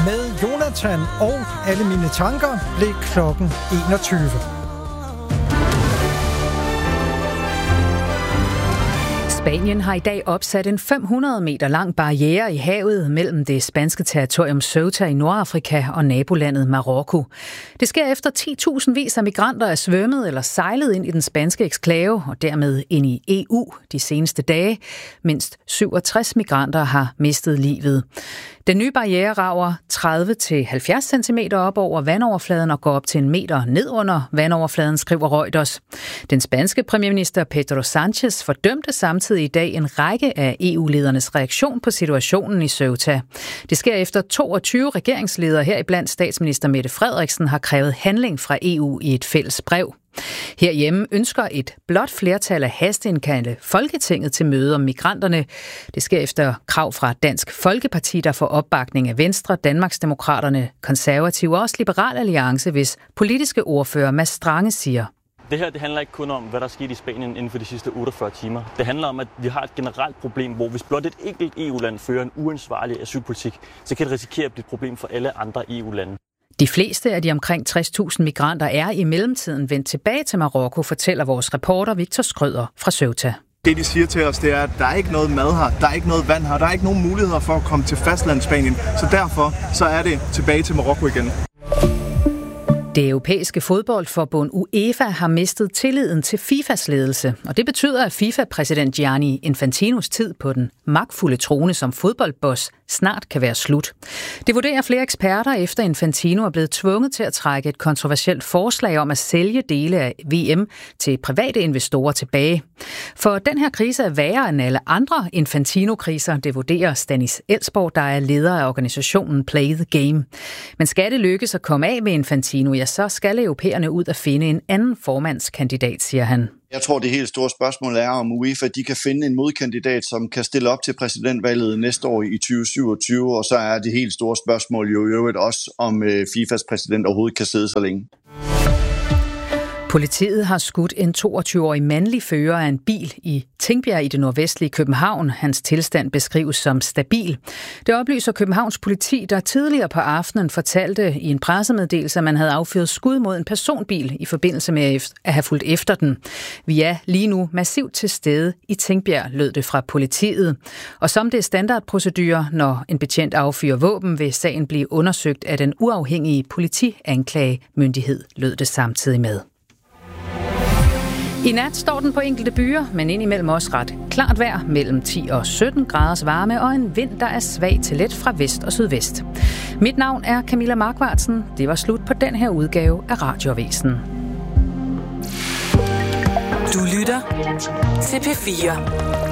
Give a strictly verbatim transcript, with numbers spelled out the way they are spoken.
Med Jonathan og alle mine tanker blev klokken enogtyve. Spanien har i dag opsat en fem hundrede meter lang barriere i havet mellem det spanske territorium Ceuta i Nordafrika og nabolandet Marokko. Det sker efter ti tusind vis af migranter er svømmet eller sejlet ind i den spanske eksklave og dermed ind i E U de seneste dage. Mindst syvogtres migranter har mistet livet. Den nye barriere rager tredive til halvfjerds centimeter op over vandoverfladen og går op til en meter ned under vandoverfladen, skriver Reuters. Den spanske premierminister Pedro Sánchez fordømte samtidig i dag en række af E U-ledernes reaktion på situationen i Ceuta. Det sker efter toogtyve regeringsledere, heriblandt statsminister Mette Frederiksen, har krævet handling fra E U i et fælles brev. Herhjemme ønsker et blot flertal at hasteindkalde Folketinget til møde om migranterne. Det sker efter krav fra Dansk Folkeparti, der får opbakning af Venstre, Danmarksdemokraterne, Konservative og også Liberal Alliance, hvis politiske ordfører Mads Strange siger: Det her det handler ikke kun om, hvad der er sket i Spanien inden for de sidste otteogfyrre timer. Det handler om, at vi har et generelt problem, hvor hvis blot et enkelt E U-land fører en uansvarlig asylpolitik, så kan det risikere at blive et problem for alle andre E U-lande. De fleste af de omkring tres tusind migranter er i mellemtiden vendt tilbage til Marokko, fortæller vores reporter Victor Skrøder fra Ceuta. Det, de siger til os, det er, at der er ikke noget mad her, der er ikke noget vand her, der er ikke nogen muligheder for at komme til fastlandet Spanien. Så derfor så er det tilbage til Marokko igen. Det europæiske fodboldforbund UEFA har mistet tilliden til FIFAs ledelse, og det betyder, at FIFA-præsident Gianni Infantinos tid på den magtfulde trone som fodboldboss snart kan være slut. Det vurderer flere eksperter, efter Infantino er blevet tvunget til at trække et kontroversielt forslag om at sælge dele af V M til private investorer tilbage. For den her krise er værre end alle andre Infantino-kriser, det vurderer Stanis Elsborg, der er leder af organisationen Play the Game. Men skal det lykkes at komme af med Infantino, ja, så skal europæerne ud at finde en anden formandskandidat, siger han. Jeg tror, det helt store spørgsmål er, om UEFA de kan finde en modkandidat, som kan stille op til præsidentvalget næste år i tyve syvogtyve, og så er det helt store spørgsmål jo i øvrigt også, om FIFAs præsident overhovedet kan sidde så længe. Politiet har skudt en toogtyve-årig mandlig fører af en bil i Tingbjerg i det nordvestlige København. Hans tilstand beskrives som stabil. Det oplyser Københavns politi, der tidligere på aftenen fortalte i en pressemeddelelse, at man havde affyret skud mod en personbil i forbindelse med at have fulgt efter den. Vi er lige nu massivt til stede i Tingbjerg, lød det fra politiet. Og som det er standardprocedure, når en betjent affyrer våben, vil sagen blive undersøgt af den uafhængige politianklagemyndighed, lød det samtidig med. I nat står den på enkelte byer, men indimellem også ret klart vejr, mellem ti og sytten graders varme og en vind, der er svag til let fra vest og sydvest. Mit navn er Camilla Markvartsen. Det var slut på den her udgave af Radioavisen. Du lytter til P fire.